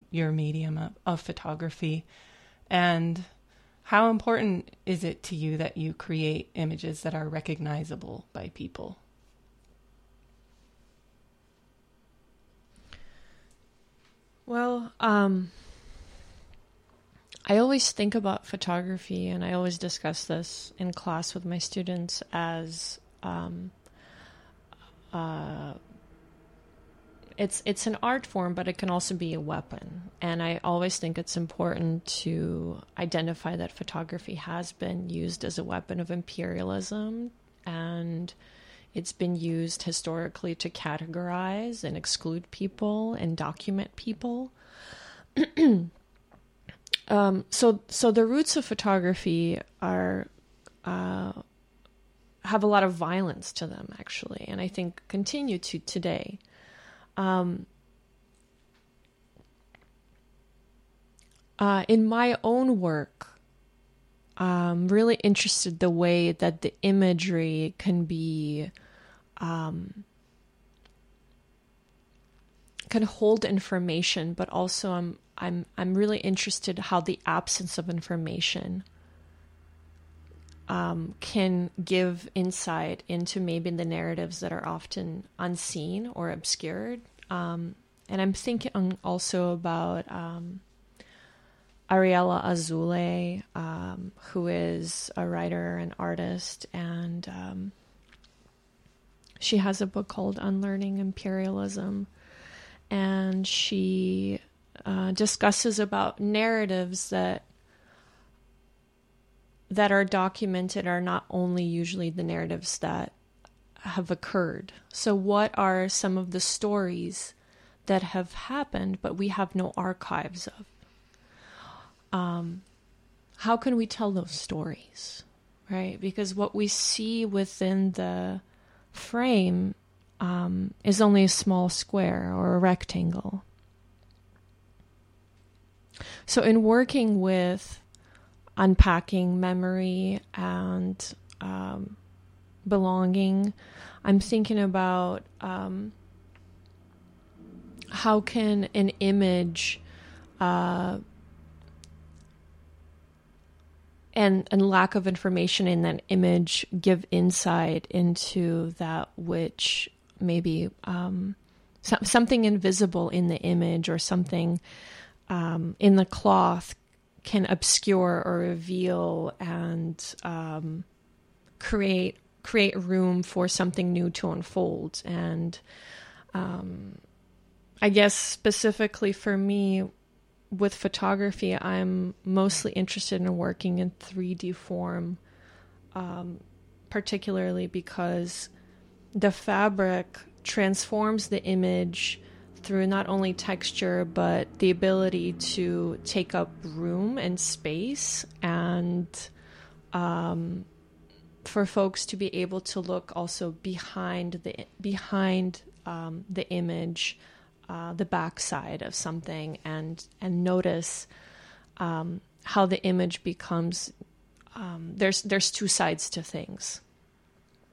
your medium of photography, and how important is it to you that you create images that are recognizable by people? Well, I always think about photography, and I always discuss this in class with my students as it's an art form, but it can also be a weapon. And I always think it's important to identify that photography has been used as a weapon of imperialism, and it's been used historically to categorize and exclude people and document people. So the roots of photography are have a lot of violence to them, actually, and I think continue to today. In my own work, I'm really interested the way that the imagery can be can hold information, but also I'm really interested how the absence of information can give insight into maybe the narratives that are often unseen or obscured. And I'm thinking also about Ariella Azoulay, who is a writer and artist, and she has a book called Unlearning Imperialism, and she discusses about narratives that are documented are not only usually the narratives that have occurred. So what are some of the stories that have happened, but we have no archives of? How can we tell those stories, right? Because what we see within the frame is only a small square or a rectangle. So in working with unpacking memory and belonging, I'm thinking about how can an image and lack of information in that image give insight into that which maybe something invisible in the image or something in the cloth can obscure or reveal and create room for something new to unfold. And I guess specifically for me with photography, I'm mostly interested in working in 3D form, particularly because the fabric transforms the image through not only texture, but the ability to take up room and space, and for folks to be able to look also behind the image, the backside of something, and notice how the image becomes. There's two sides to things.